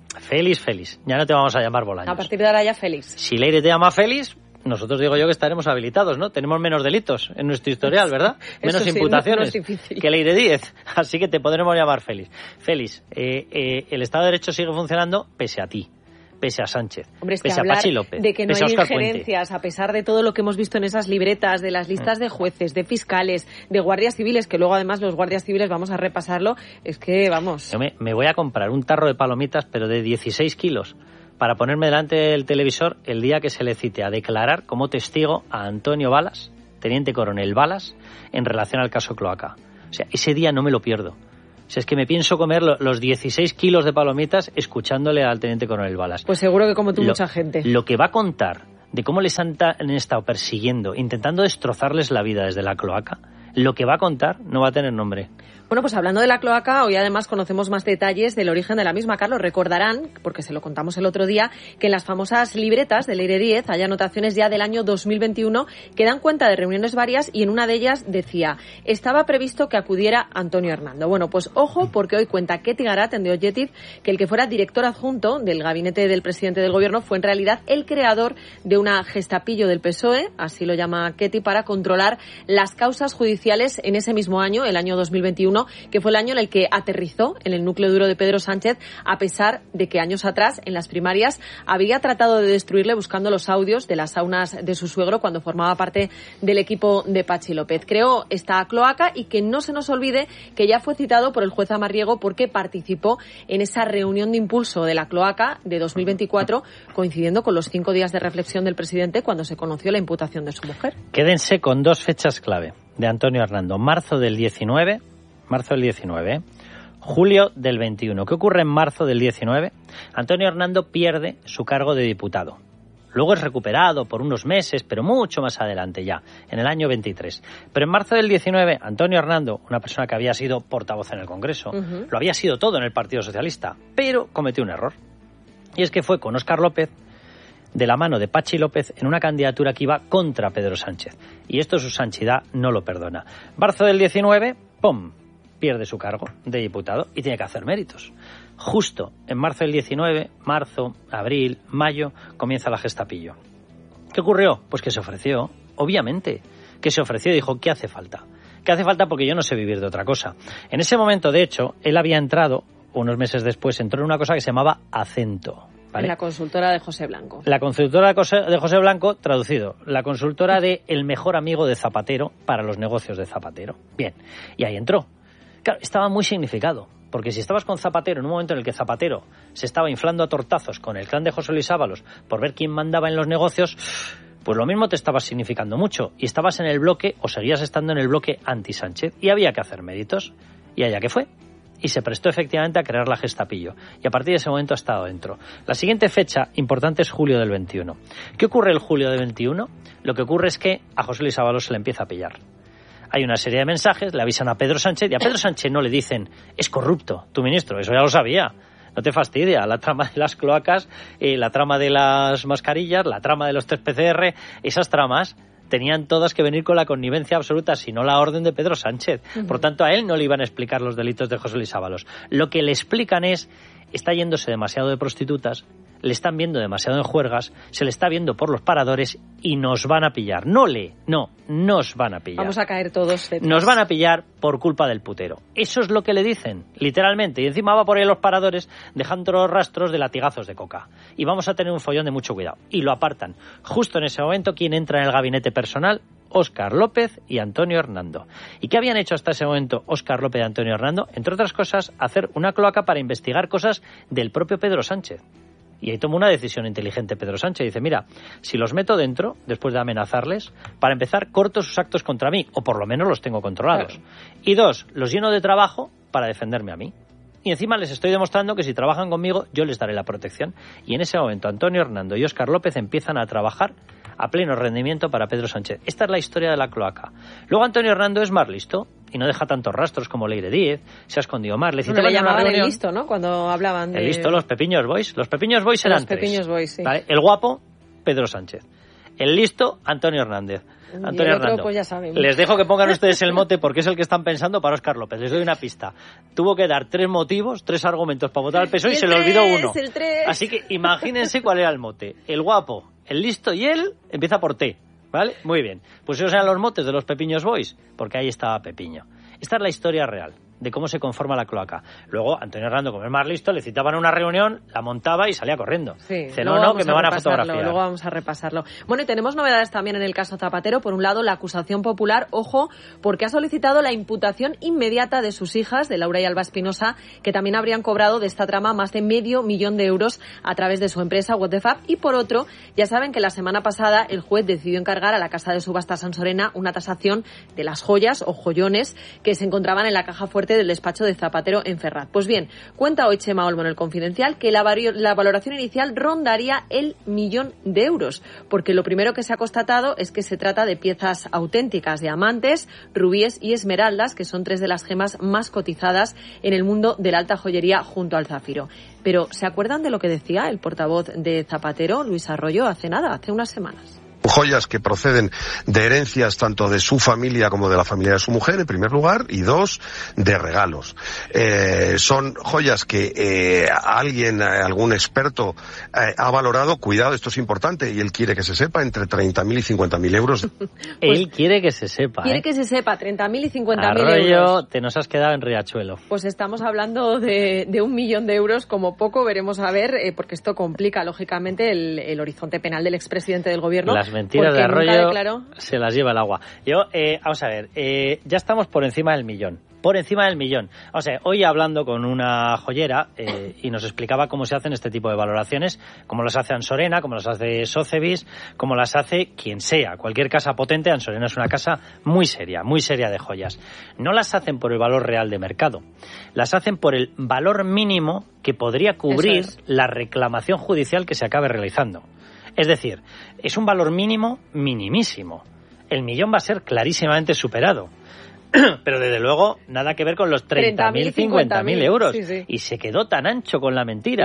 Félix, ya no te vamos a llamar Bolaños. A partir de ahora ya Félix. Si Leire te llama Félix, nosotros digo yo que estaremos habilitados, ¿no? Tenemos menos delitos en nuestro historial, ¿verdad? Menos imputaciones que Leire Díez. Así que te podremos llamar Félix. Félix, el Estado de Derecho sigue funcionando pese a ti. Pese a Sánchez, hombre, es que pese a Pachi López, de que no pese hay a Óscar injerencias, Puente. A pesar de todo lo que hemos visto en esas libretas, de las listas de jueces, de fiscales, de guardias civiles, que luego además los guardias civiles, vamos a repasarlo, es que vamos... Yo me voy a comprar un tarro de palomitas, pero de 16 kilos, para ponerme delante del televisor el día que se le cite a declarar como testigo a Antonio Balas, teniente coronel Balas, en relación al caso Cloaca. O sea, ese día no me lo pierdo. O sea, es que me pienso comer los 16 kilos de palomitas escuchándole al teniente coronel Balas. Pues seguro que como tú mucha gente. Lo que va a contar de cómo les han estado persiguiendo, intentando destrozarles la vida desde la cloaca, lo que va a contar no va a tener nombre. Bueno, pues hablando de la cloaca, hoy además conocemos más detalles del origen de la misma. Carlos, recordarán, porque se lo contamos el otro día, que en las famosas libretas de Leire Díez hay anotaciones ya del año 2021 que dan cuenta de reuniones varias y en una de ellas decía, estaba previsto que acudiera Antonio Hernando. Bueno, pues ojo, porque hoy cuenta Ketty Garat en The Objective que el que fuera director adjunto del gabinete del presidente del gobierno fue en realidad el creador de una gestapillo del PSOE, así lo llama Ketty, para controlar las causas judiciales en ese mismo año, el año 2021, que fue el año en el que aterrizó en el núcleo duro de Pedro Sánchez, a pesar de que años atrás, en las primarias, había tratado de destruirle buscando los audios de las saunas de su suegro cuando formaba parte del equipo de Pachi López. Creó esta cloaca y que no se nos olvide que ya fue citado por el juez Amarriego porque participó en esa reunión de impulso de la cloaca de 2024, coincidiendo con los 5 días de reflexión del presidente cuando se conoció la imputación de su mujer. Quédense con 2 fechas clave de Antonio Hernando. Marzo del 19, julio del 21. ¿Qué ocurre en marzo del 19? Antonio Hernando pierde su cargo de diputado. Luego es recuperado por unos meses, pero mucho más adelante ya, en el año 23. Pero en marzo del 19, Antonio Hernando, una persona que había sido portavoz en el Congreso, lo había sido todo en el Partido Socialista, pero cometió un error. Y es que fue con Óscar López, de la mano de Pachi López, en una candidatura que iba contra Pedro Sánchez. Y esto su santidad no lo perdona. Marzo del 19, ¡pum!, pierde su cargo de diputado y tiene que hacer méritos. Justo en marzo del 19, marzo, abril, mayo, comienza la gestapillo. ¿Qué ocurrió? Pues que se ofreció, obviamente, que se ofreció y dijo, ¿qué hace falta? ¿Qué hace falta? Porque yo no sé vivir de otra cosa. En ese momento, de hecho, él había entrado, unos meses después, entró en una cosa que se llamaba Acento. ¿Vale? En la consultora de José Blanco. La consultora de José Blanco, traducido, la consultora de el mejor amigo de Zapatero para los negocios de Zapatero. Bien, y ahí entró. Claro, estaba muy significado, porque si estabas con Zapatero en un momento en el que Zapatero se estaba inflando a tortazos con el clan de José Luis Ábalos por ver quién mandaba en los negocios, pues lo mismo te estabas significando mucho y estabas en el bloque o seguías estando en el bloque anti-Sánchez y había que hacer méritos. Y allá que fue. Y se prestó efectivamente a crear la gestapillo. Y a partir de ese momento ha estado dentro. La siguiente fecha importante es julio del 21. ¿Qué ocurre el julio del 21? Lo que ocurre es que a José Luis Ábalos se le empieza a pillar. Hay una serie de mensajes, le avisan a Pedro Sánchez y a Pedro Sánchez no le dicen, es corrupto tu ministro, eso ya lo sabía. ¿No te fastidia? La trama de las cloacas, la trama de las mascarillas, la trama de los test PCR, esas tramas tenían todas que venir con la connivencia absoluta, si no la orden de Pedro Sánchez. Por tanto, a él no le iban a explicar los delitos de José Luis Ábalos. Lo que le explican es, está yéndose demasiado de prostitutas, le están viendo demasiado en juergas, se le está viendo por los paradores y nos van a pillar. Nos van a pillar. Vamos a caer todos detrás. Nos van a pillar por culpa del putero. Eso es lo que le dicen, literalmente. Y encima va por ahí los paradores dejando los rastros de latigazos de coca. Y vamos a tener un follón de mucho cuidado. Y lo apartan. Justo en ese momento, ¿quién entra en el gabinete personal? Óscar López y Antonio Hernando. ¿Y qué habían hecho hasta ese momento Óscar López y Antonio Hernando? Entre otras cosas, hacer una cloaca para investigar cosas del propio Pedro Sánchez. Y ahí tomó una decisión inteligente Pedro Sánchez. Dice, mira, si los meto dentro, después de amenazarles, para empezar, corto sus actos contra mí, o por lo menos los tengo controlados. Claro. Y 2, los lleno de trabajo para defenderme a mí. Y encima les estoy demostrando que si trabajan conmigo, yo les daré la protección. Y en ese momento, Antonio Hernando y Óscar López empiezan a trabajar a pleno rendimiento para Pedro Sánchez. Esta es la historia de la cloaca. Luego Antonio Hernando es más listo y no deja tantos rastros como Leire Díez, se ha escondido más. Le llamaban el listo, ¿no? Cuando hablaban de... El listo, los Pepiños Boys. Los Pepiños Boys eran tres. Los Pepiños Boys, sí. ¿Vale? El guapo, Pedro Sánchez. El listo, Antonio Hernández. Antonio Hernando. Pues ya sabemos. Les dejo que pongan ustedes el mote porque es el que están pensando para Óscar López. Les doy una pista. Tuvo que dar 3 motivos, 3 argumentos para votar al PSOE y se le olvidó uno. Así que imagínense cuál era el mote. El guapo, el listo y él empieza por T. ¿Vale? Muy bien. Pues esos eran los motes de los Pepiños Boys, porque ahí estaba Pepiño. Esta es la historia real de cómo se conforma la cloaca. Luego, Antonio Hernando, como es más listo, le citaban a una reunión, la montaba y salía corriendo. Sí, dice, no, que me van a fotografiar. Luego vamos a repasarlo. Bueno, y tenemos novedades también en el caso Zapatero. Por un lado, la acusación popular, ojo, porque ha solicitado la imputación inmediata de sus hijas, de Laura y Alba Espinosa, que también habrían cobrado de esta trama más de $500,000 de euros a través de su empresa What the Fab. Y por otro, ya saben que la semana pasada el juez decidió encargar a la casa de subastas Sansorena una tasación de las joyas o joyones que se encontraban en la caja fuerte del despacho de Zapatero en Ferraz. Pues bien, cuenta hoy Chema Olmo en El Confidencial que la valoración inicial rondaría el $1.000.000, porque lo primero que se ha constatado es que se trata de piezas auténticas, diamantes, rubíes y esmeraldas, que son 3 de las gemas más cotizadas en el mundo de la alta joyería junto al zafiro. Pero, ¿se acuerdan de lo que decía el portavoz de Zapatero, Luis Arroyo, hace unas semanas? Joyas que proceden de herencias tanto de su familia como de la familia de su mujer, en primer lugar, y 2, de regalos. Son joyas que algún experto ha valorado, cuidado, esto es importante, y él quiere que se sepa, entre 30.000 y 50.000 euros. Él quiere que se sepa. Quiere que se sepa, 30.000 y 50.000 Arroyo, euros. te nos has quedado en Riachuelo. Pues estamos hablando de $1.000.000 de euros, como poco, veremos a ver, porque esto complica, lógicamente, el horizonte penal del expresidente del gobierno. Las mentiras de Arroyo se las lleva el agua. Vamos a ver, ya estamos por encima del millón. Por encima del millón. O sea, hoy hablando con una joyera y nos explicaba cómo se hacen este tipo de valoraciones, cómo las hace Ansorena, cómo las hace Sotheby's, cómo las hace quien sea. Cualquier casa potente, Ansorena es una casa muy seria de joyas. No las hacen por el valor real de mercado. Las hacen por el valor mínimo que podría cubrir la reclamación judicial que se acabe realizando. Es decir, es un valor mínimo minimísimo. El millón va a ser clarísimamente superado. Pero desde luego nada que ver con los 30.000, 50.000 euros. Sí. Y se quedó tan ancho con la mentira.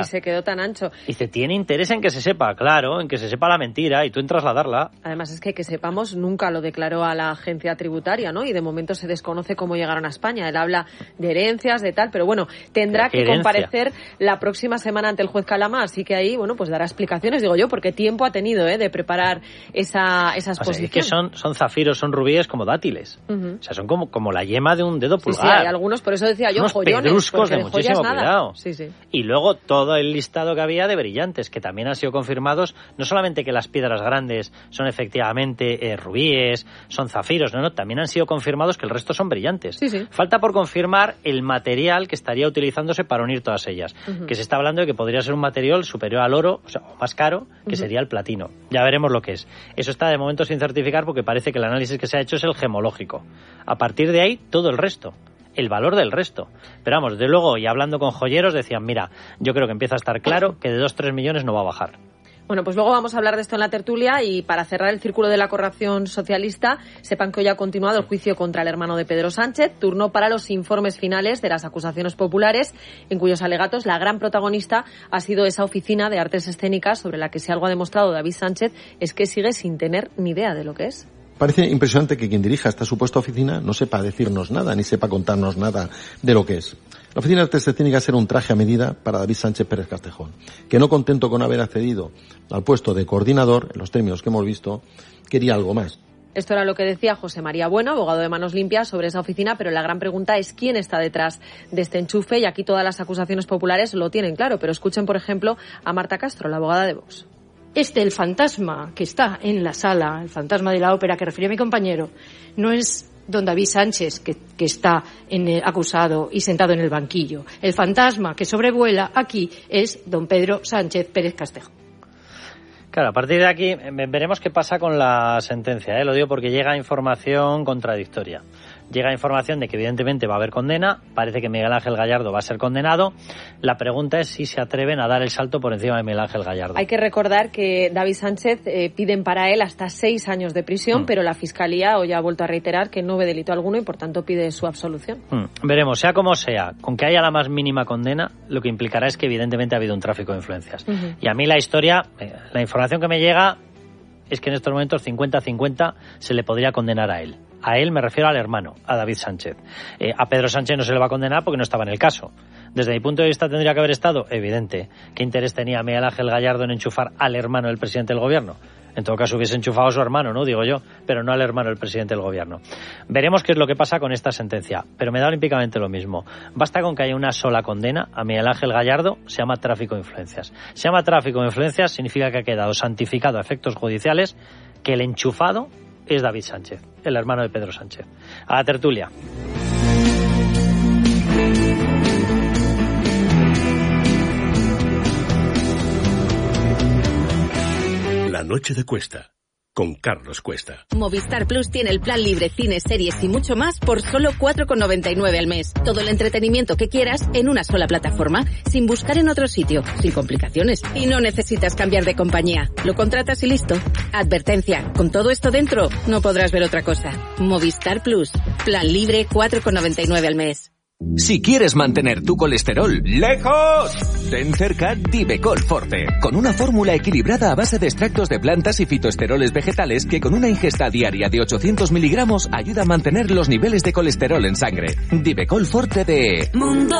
Y se tiene interés en que se sepa, claro, en que se sepa la mentira y tú en trasladarla. Además es que sepamos, nunca lo declaró a la agencia tributaria, ¿no? Y de momento se desconoce cómo llegaron a España. Él habla de herencias, de tal, pero bueno, tendrá que comparecer la próxima semana ante el juez Calama, así que ahí, bueno, pues dará explicaciones, digo yo, porque tiempo ha tenido, de preparar esa exposición. Es que son zafiros, son rubíes como dátiles. O sea, son como la yema de un dedo pulgar. Sí, hay algunos, por eso decía yo, unos joyones. Pedruscos de muchísimo cuidado. Sí. Y luego todo el listado que había de brillantes, que también han sido confirmados, no solamente que las piedras grandes son efectivamente rubíes, son zafiros, no, también han sido confirmados que el resto son brillantes. Sí. Falta por confirmar el material que estaría utilizándose para unir todas ellas, que se está hablando de que podría ser un material superior al oro, o sea, más caro, que sería el platino. Ya veremos lo que es. Eso está de momento sin certificar porque parece que el análisis que se ha hecho es el gemológico. A partir de ahí, todo el resto, el valor del resto. Pero vamos, de luego, y hablando con joyeros, decían, mira, yo creo que empieza a estar claro que de 2-3 millones no va a bajar. Bueno, pues luego vamos a hablar de esto en la tertulia y para cerrar el círculo de la corrupción socialista, sepan que hoy ha continuado el juicio contra el hermano de Pedro Sánchez, turno para los informes finales de las acusaciones populares, en cuyos alegatos la gran protagonista ha sido esa oficina de artes escénicas sobre la que si algo ha demostrado David Sánchez es que sigue sin tener ni idea de lo que es. Parece impresionante que quien dirija esta supuesta oficina no sepa decirnos nada, ni sepa contarnos nada de lo que es. La Oficina de Artes Escénicas era un traje a medida para David Sánchez Pérez Castejón, que no contento con haber accedido al puesto de coordinador, en los términos que hemos visto, quería algo más. Esto era lo que decía José María Bueno, abogado de Manos Limpias, sobre esa oficina, pero la gran pregunta es quién está detrás de este enchufe, y aquí todas las acusaciones populares lo tienen claro, pero escuchen, por ejemplo, a Marta Castro, la abogada de Vox. El fantasma que está en la sala, el fantasma de la ópera que refería mi compañero, no es don David Sánchez, que está acusado y sentado en el banquillo. El fantasma que sobrevuela aquí es don Pedro Sánchez Pérez Castejón. Claro, a partir de aquí veremos qué pasa con la sentencia, Lo digo porque llega información contradictoria. Llega información de que evidentemente va a haber condena, parece que Miguel Ángel Gallardo va a ser condenado. La pregunta es si se atreven a dar el salto por encima de Miguel Ángel Gallardo. Hay que recordar que David Sánchez piden para él hasta 6 años de prisión, pero la Fiscalía hoy ha vuelto a reiterar que no ve delito alguno y por tanto pide su absolución. Veremos, sea como sea, con que haya la más mínima condena, lo que implicará es que evidentemente ha habido un tráfico de influencias. Y a mí la historia, la información que me llega es que en estos momentos 50-50 se le podría condenar a él. A él me refiero al hermano, a David Sánchez. A Pedro Sánchez no se le va a condenar porque no estaba en el caso. Desde mi punto de vista tendría que haber estado evidente. ¿Qué interés tenía Miguel Ángel Gallardo en enchufar al hermano del presidente del gobierno? En todo caso hubiese enchufado a su hermano, ¿no? Digo yo, pero no al hermano del presidente del gobierno. Veremos qué es lo que pasa con esta sentencia, pero me da olímpicamente lo mismo. Basta con que haya una sola condena a Miguel Ángel Gallardo, se llama tráfico de influencias. Se llama tráfico de influencias, significa que ha quedado santificado a efectos judiciales que el enchufado es David Sánchez, el hermano de Pedro Sánchez. A la tertulia. La noche de Cuesta, con Carlos Cuesta. Movistar Plus tiene el plan libre, cines, series y mucho más por solo 4,99 al mes. Todo el entretenimiento que quieras en una sola plataforma, sin buscar en otro sitio, sin complicaciones. Y no necesitas cambiar de compañía. Lo contratas y listo. Advertencia, con todo esto dentro, no podrás ver otra cosa. Movistar Plus, plan libre, 4,99 al mes. Si quieres mantener tu colesterol lejos, ten cerca Divecol Forte, con una fórmula equilibrada a base de extractos de plantas y fitoesteroles vegetales que con una ingesta diaria de 800 miligramos ayuda a mantener los niveles de colesterol en sangre. Divecol Forte de Mundo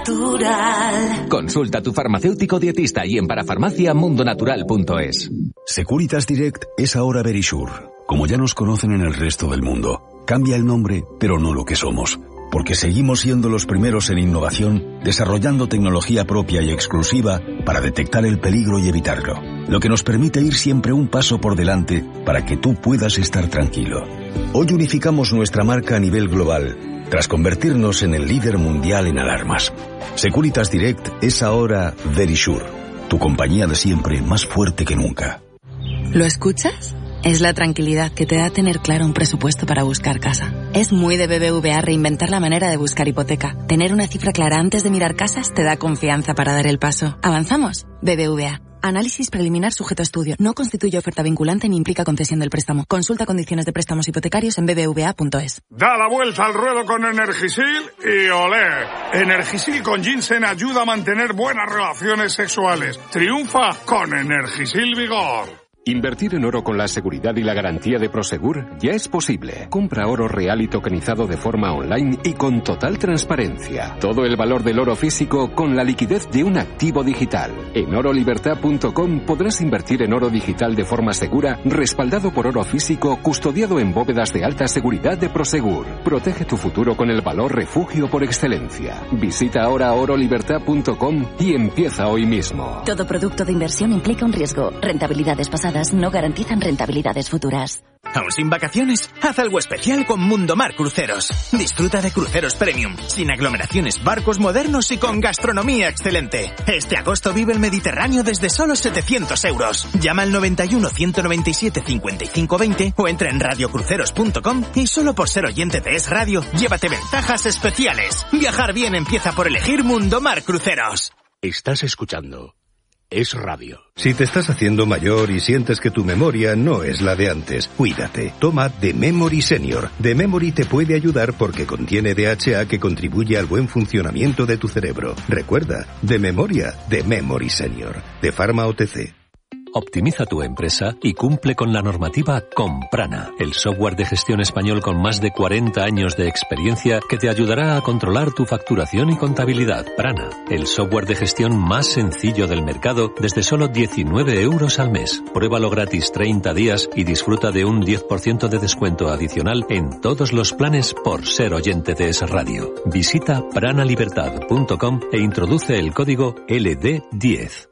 Natural. Consulta a tu farmacéutico dietista y en parafarmaciamundonatural.es. Securitas Direct es ahora Verisure. Como ya nos conocen en el resto del mundo, cambia el nombre, pero no lo que somos. Porque seguimos siendo los primeros en innovación, desarrollando tecnología propia y exclusiva para detectar el peligro y evitarlo, lo que nos permite ir siempre un paso por delante para que tú puedas estar tranquilo. Hoy unificamos nuestra marca a nivel global, tras convertirnos en el líder mundial en alarmas. Securitas Direct es ahora Verisure, tu compañía de siempre más fuerte que nunca. ¿Lo escuchas? Es la tranquilidad que te da tener claro un presupuesto para buscar casa. Es muy de BBVA reinventar la manera de buscar hipoteca. Tener una cifra clara antes de mirar casas te da confianza para dar el paso. ¿Avanzamos? BBVA. Análisis preliminar sujeto a estudio. No constituye oferta vinculante ni implica concesión del préstamo. Consulta condiciones de préstamos hipotecarios en bbva.es. Da la vuelta al ruedo con Energisil y olé. Energisil con ginseng ayuda a mantener buenas relaciones sexuales. Triunfa con Energisil Vigor. Invertir en oro con la seguridad y la garantía de Prosegur ya es posible. Compra oro real y tokenizado de forma online y con total transparencia. Todo el valor del oro físico con la liquidez de un activo digital. En orolibertad.com podrás invertir en oro digital de forma segura, respaldado por oro físico, custodiado en bóvedas de alta seguridad de Prosegur. Protege tu futuro con el valor refugio por excelencia. Visita ahora orolibertad.com y empieza hoy mismo. Todo producto de inversión implica un riesgo. Rentabilidades pasadas no garantizan rentabilidades futuras. ¿Aún sin vacaciones? Haz algo especial con Mundomar Cruceros. Disfruta de cruceros premium, sin aglomeraciones, barcos modernos y con gastronomía excelente. Este agosto vive el Mediterráneo desde solo 700 euros. Llama al 91 197 55 20 o entra en radiocruceros.com y solo por ser oyente de Es Radio, llévate ventajas especiales. Viajar bien empieza por elegir Mundomar Cruceros. Estás escuchando Es radio. Si te estás haciendo mayor y sientes que tu memoria no es la de antes, cuídate. Toma The Memory Senior. The Memory te puede ayudar porque contiene DHA que contribuye al buen funcionamiento de tu cerebro. Recuerda, de memoria, The Memory Senior. De Pharma OTC. Optimiza tu empresa y cumple con la normativa con Prana, el software de gestión español con más de 40 años de experiencia que te ayudará a controlar tu facturación y contabilidad. Prana, el software de gestión más sencillo del mercado desde solo 19 euros al mes. Pruébalo gratis 30 días y disfruta de un 10% de descuento adicional en todos los planes por ser oyente de Es Radio. Visita pranalibertad.com e introduce el código LD10.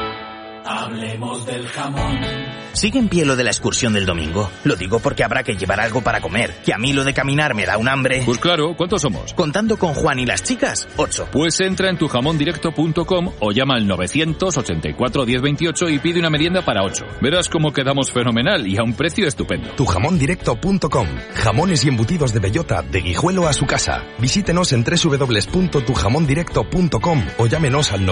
Hablemos del jamón. ¿Sigue en pie lo de la excursión del domingo? Lo digo porque habrá que llevar algo para comer. Que a mí lo de caminar me da un hambre. Pues claro, ¿cuántos somos? Contando con Juan y las chicas, 8. Pues entra en tujamondirecto.com o llama al 984 1028 y pide una merienda para 8. Verás cómo quedamos fenomenal y a un precio estupendo. Tujamondirecto.com. Jamones y embutidos de bellota, de Guijuelo a su casa. Visítenos en www.tujamondirecto.com o llámenos al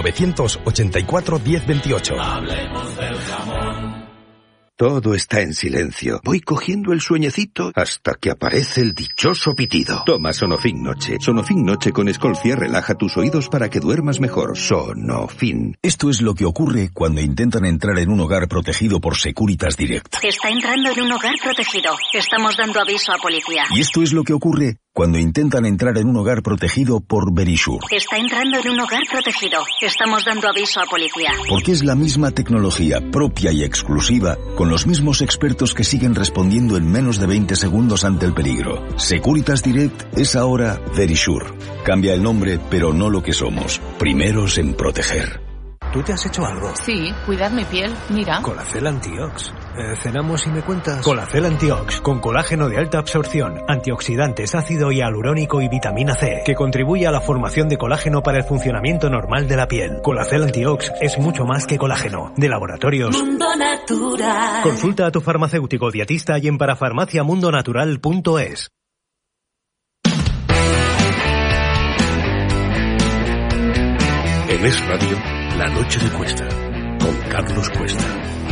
984 1028. Hablemos del jamón. Todo está en silencio. Voy cogiendo el sueñecito hasta que aparece el dichoso pitido. Toma Sonofin Noche. Sonofin Noche con Escolcia relaja tus oídos para que duermas mejor. Sonofin. Esto es lo que ocurre cuando intentan entrar en un hogar protegido por Securitas Direct. Está entrando en un hogar protegido. Estamos dando aviso a policía. Y esto es lo que ocurre cuando intentan entrar en un hogar protegido por Verisure. Está entrando en un hogar protegido. Estamos dando aviso a policía. Porque es la misma tecnología propia y exclusiva con los mismos expertos que siguen respondiendo en menos de 20 segundos ante el peligro. Securitas Direct es ahora Verisure. Cambia el nombre, pero no lo que somos. Primeros en proteger. ¿Tú te has hecho algo? Sí, cuidar mi piel. Mira. Colacel Antiox. Cenamos y me cuentas. Colacel Antiox, con colágeno de alta absorción, antioxidantes, ácido hialurónico y vitamina C, que contribuye a la formación de colágeno para el funcionamiento normal de la piel. Colacel Antiox es mucho más que colágeno. De Laboratorios Mundo Natural. Consulta a tu farmacéutico dietista y en parafarmaciamundonatural.es. En Es Radio, La Noche de Cuesta, con Carlos Cuesta.